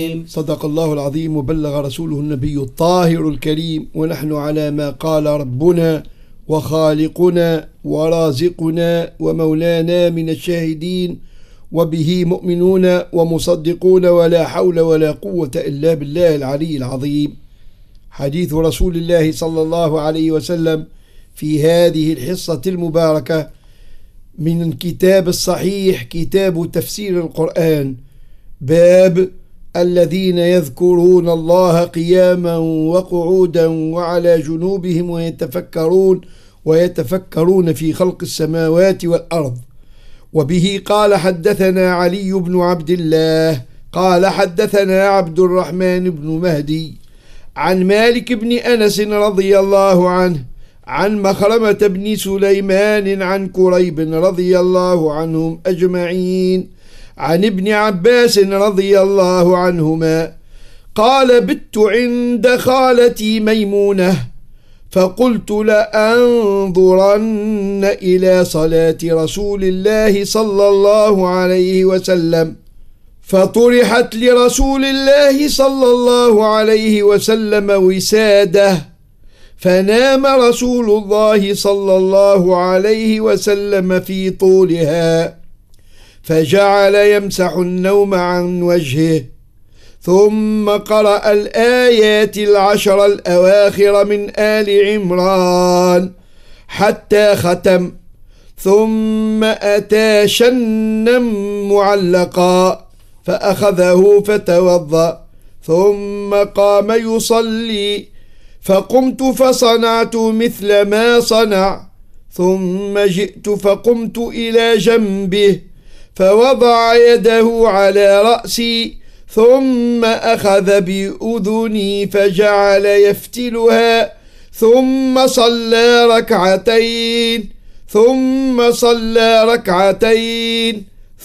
صدق الله العظيم وبلغ رسوله النبي الطاهر الكريم، ونحن على ما قال ربنا وخالقنا ورازقنا ومولانا من الشاهدين، وبه مؤمنون ومصدقون، ولا حول ولا قوة إلا بالله العلي العظيم. حديث رسول الله صلى الله عليه وسلم في هذه الحصة المباركة من الكتاب الصحيح، كتاب تفسير القرآن، باب الذين يذكرون الله قياما وقعودا وعلى جنوبهم ويتفكرون في خلق السماوات والأرض. وبه قال حدثنا علي بن عبد الله قال حدثنا عبد الرحمن بن مهدي عن مالك بن أنس رضي الله عنه عن مخرمة بن سليمان عن كريب رضي الله عنهم أجمعين عن ابن عباس رضي الله عنهما قال: بت عند خالتي ميمونة فقلت لأنظرن إلى صلاة رسول الله صلى الله عليه وسلم، فطرحت لرسول الله صلى الله عليه وسلم وسادة، فنام رسول الله صلى الله عليه وسلم في طولها، فجعل يمسح النوم عن وجهه، ثم قرأ الآيات 10 الأواخر من آل عمران حتى ختم، ثم أتى شنا معلقا فأخذه فتوضأ، ثم قام يصلي، فقمت فصنعت مثل ما صنع، ثم جئت فقمت إلى جنبه فوضع يده على رأسي، ثم أخذ بأذني فجعل يفتلها، ثم صلى ركعتين